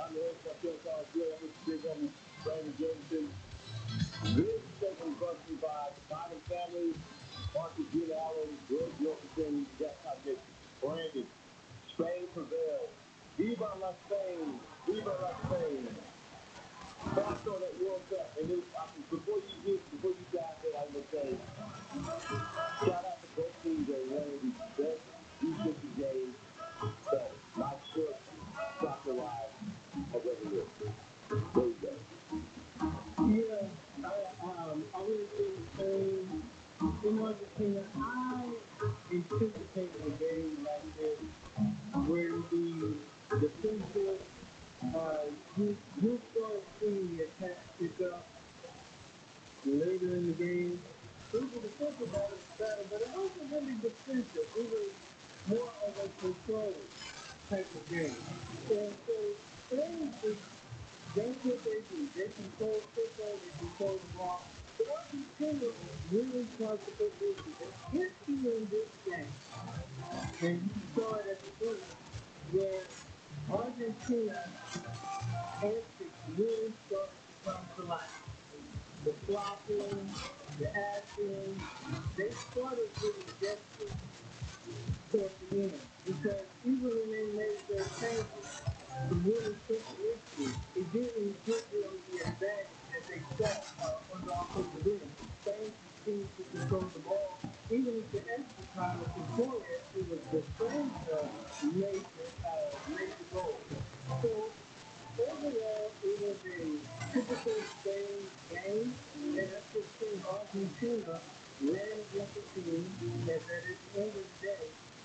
I'm the host of my show called Good. I'm with the big homie, Brandon Jorgensen. This segment is brought to you by the Bynum family, Marcus Gene Allen, George Wilkinson, Jeff Cognition. Brandon, Spain prevails. Viva la Spain! Viva la Spain! Thoughts on that World Cup? And this, before you dive in, I'm gonna say, shout out to both teams that won the best defensive game that my short soccer life has ever lived. There you go. Yeah, I really feel the same. In Argentina, I anticipated a game like this where the defensive, you start seeing the attack pick up later in the game. It was a defensive battle, but it wasn't really defensive. It was more of a control type of game. And so, Spain just that's what they do. They control football, they control the ball. But Argentina really tries to put this history in this game. And you saw it at the end where Argentina antics really started to come to life. The blocking, the acting, they started getting desperate towards the end. Because even when they made their changes, to really push the issue, it didn't give them the advantage that they thought on the offensive end. Spain continued to control the ball. Even if the extra time was before it, it was the Spain made the goal. So overall, it was a typical Spain game, and I just think Argentina ran against the team that at the end of the day,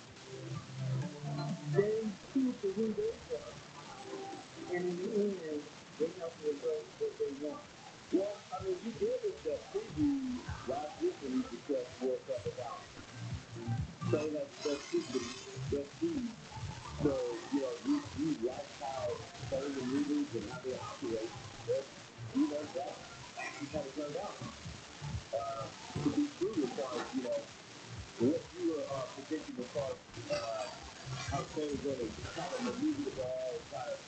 they proved to who they were. And in the end, they got the result that they want. Well, I mean, you gave us that preview last week when we discussed World Cup about Spain has the best team. So, you like how Spain maneuvers and how they operate. But you know that actually kind of turned out to be true as far as, what you were predicting as far as how Spain is going to kind of maneuver the ball, kind of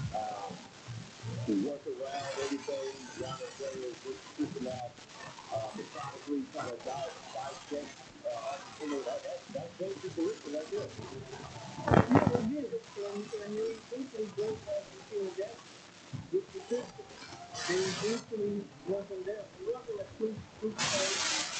work around everything, around the players, work the system out, methodically kind of dissect Argentina. That came to fruition right there. Yeah, they did. And they eventually broke Argentina down with the system. They eventually wasn't there. It wasn't a quick play.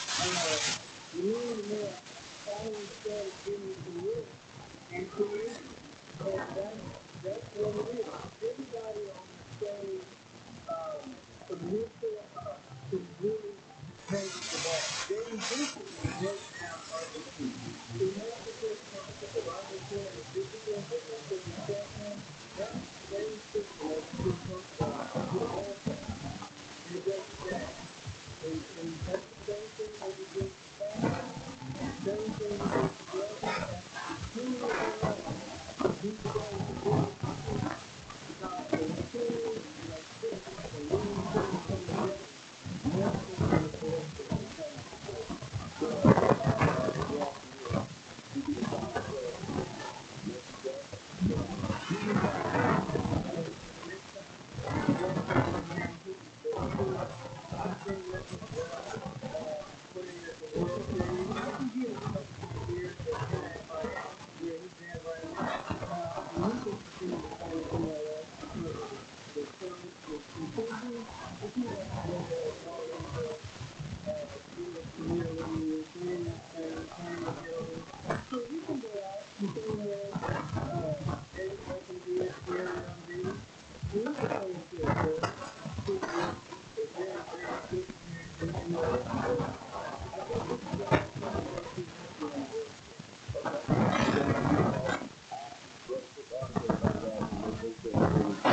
More finally started getting to work and creating. And that's what it is. Everybody on the same initial to really play with the ball. They eventually broke down Argentina. It had to take time because Argentina is difficult, but until you check them, that's the same system that you just talked about with the ball play. And it breaks down. And that's the same thing that we did to Spain. Same thing we did to Belgium. And continue on to beat them to really compete. Because the team and our system are really starting to come together. More so than the collective in terms of support. So, yeah, you do the job of what you said. Even though I said the next time we go to the game, but I think let the boy play at the World Series. He can get a couple more years at where he's at right now. And he can continue to play in MLS because of the funds, the contingent. If he wants to go all over English Premier League, playing in Spain, playing in Italy. So you can go out and play where David Beckham did, Thierry Henry. And you can play in Portugal. Football is very, very good in the world. So I think this is the last time we're going to see Messi on the World Cup. Okay. So, I actually wrote a quick article about that, and they said